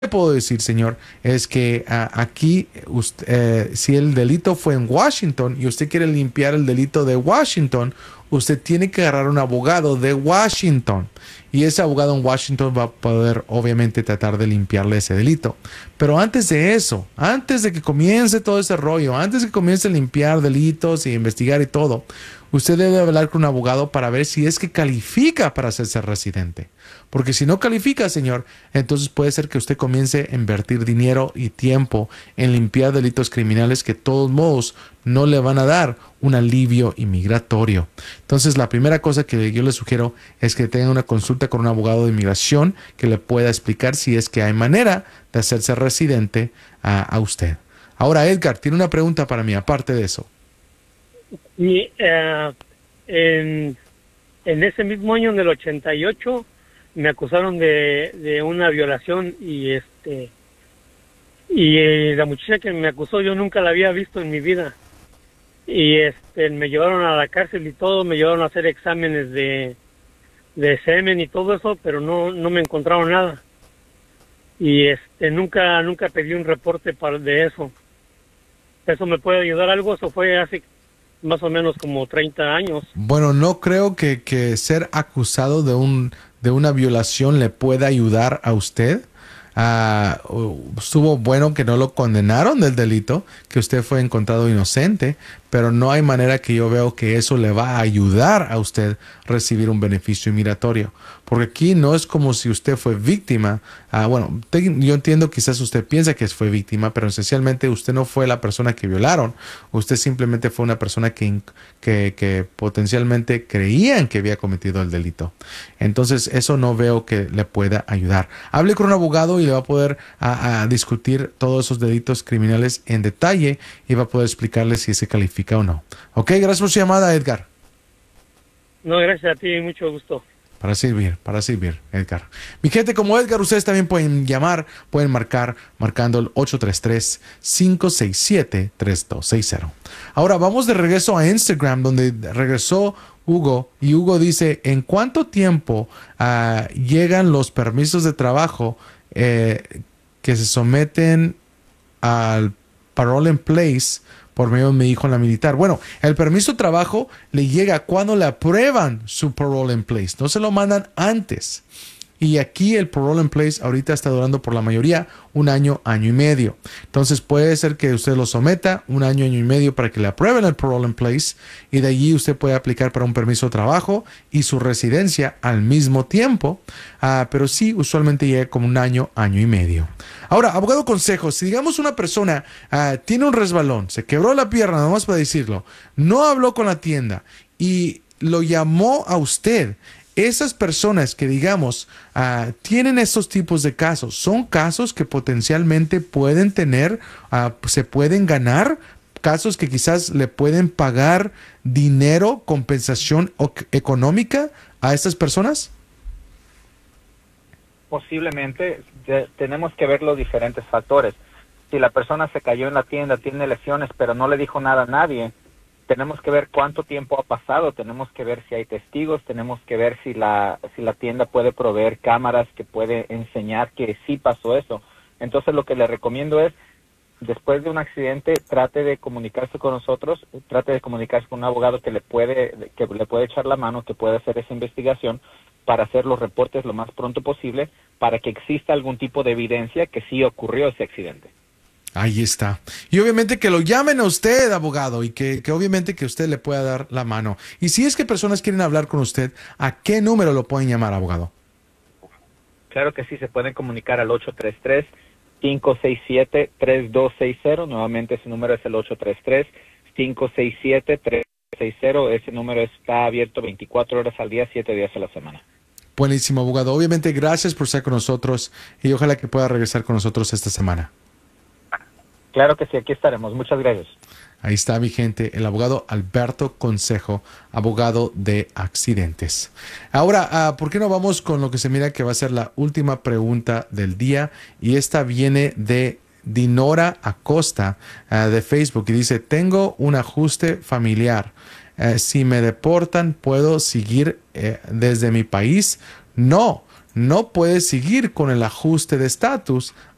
puedo decir, señor, es que aquí, si el delito fue en Washington y usted quiere limpiar el delito de Washington, usted tiene que agarrar un abogado de Washington. Y ese abogado en Washington va a poder, obviamente, tratar de limpiarle ese delito. Pero antes de eso, antes de que comience todo ese rollo, antes de que comience a limpiar delitos y investigar y todo, usted debe hablar con un abogado para ver si es que califica para hacerse residente. Porque si no califica, señor, entonces puede ser que usted comience a invertir dinero y tiempo en limpiar delitos criminales que de todos modos no le van a dar un alivio inmigratorio. Entonces, la primera cosa que yo le sugiero es que tenga una consulta con un abogado de inmigración que le pueda explicar si es que hay manera de hacerse residente a usted. Ahora, Edgar, tiene una pregunta para mí, aparte de eso. Y en ese mismo año, en el 88, me acusaron de una violación y la muchacha que me acusó yo nunca la había visto en mi vida. Y me llevaron a la cárcel y todo, me llevaron a hacer exámenes de semen y todo eso, pero no me encontraron nada. Y nunca pedí un reporte de eso. ¿Eso me puede ayudar algo? Eso fue hace más o menos como 30 años. Bueno, no creo que ser acusado de una violación le pueda ayudar a usted. Estuvo bueno que no lo condenaron del delito, que usted fue encontrado inocente, pero no hay manera que yo veo que eso le va a ayudar a usted recibir un beneficio migratorio. Porque aquí no es como si usted fue víctima. Yo entiendo, quizás usted piensa que fue víctima, pero esencialmente usted no fue la persona que violaron. Usted simplemente fue una persona que potencialmente creían que había cometido el delito. Entonces, eso no veo que le pueda ayudar. Hable con un abogado y le va a poder a discutir todos esos delitos criminales en detalle y va a poder explicarle si se califica o no. Ok, gracias por su llamada, Edgar. No, gracias a ti, mucho gusto. Para servir, Edgar. Mi gente, como Edgar, ustedes también pueden llamar, pueden marcando el 833-567-3260. Ahora vamos de regreso a Instagram, donde regresó Hugo, y Hugo dice, ¿en cuánto tiempo llegan los permisos de trabajo que se someten al parole in place por medio de mi hijo en la militar? Bueno, el permiso de trabajo le llega cuando le aprueban su parole in place. No se lo mandan antes. Y aquí el parole in place ahorita está durando por la mayoría un año, año y medio. Entonces puede ser que usted lo someta un año, año y medio para que le aprueben el parole in place y de allí usted puede aplicar para un permiso de trabajo y su residencia al mismo tiempo. Pero sí, usualmente llega como un año, año y medio. Ahora, abogado consejo, si digamos una persona tiene un resbalón, se quebró la pierna, nomás para decirlo, no habló con la tienda y lo llamó a usted. Esas personas que, digamos, tienen estos tipos de casos, son casos que potencialmente pueden tener, se pueden ganar, casos que quizás le pueden pagar dinero, compensación económica a estas personas. Posiblemente tenemos que ver los diferentes factores. Si la persona se cayó en la tienda, tiene lesiones, pero no le dijo nada a nadie, tenemos que ver cuánto tiempo ha pasado, tenemos que ver si hay testigos, tenemos que ver si la tienda puede proveer cámaras que puede enseñar que sí pasó eso. Entonces lo que le recomiendo es, después de un accidente, trate de comunicarse con nosotros, trate de comunicarse con un abogado que le puede echar la mano, que puede hacer esa investigación para hacer los reportes lo más pronto posible, para que exista algún tipo de evidencia que sí ocurrió ese accidente. Ahí está. Y obviamente que lo llamen a usted, abogado, y que obviamente que usted le pueda dar la mano. Y si es que personas quieren hablar con usted, ¿a qué número lo pueden llamar, abogado? Claro que sí, se pueden comunicar al 833-567-3260. Nuevamente ese número es el 833-567-3260. Ese número está abierto 24 horas al día, 7 días a la semana. Buenísimo, abogado. Obviamente, gracias por estar con nosotros y ojalá que pueda regresar con nosotros esta semana. Claro que sí, aquí estaremos. Muchas gracias. Ahí está, mi gente, el abogado Alberto Consejo, abogado de accidentes. Ahora, ¿por qué no vamos con lo que se mira que va a ser la última pregunta del día? Y esta viene de Dinora Acosta de Facebook y dice, tengo un ajuste familiar. Si me deportan, ¿puedo seguir desde mi país? No puedes seguir con el ajuste de estatus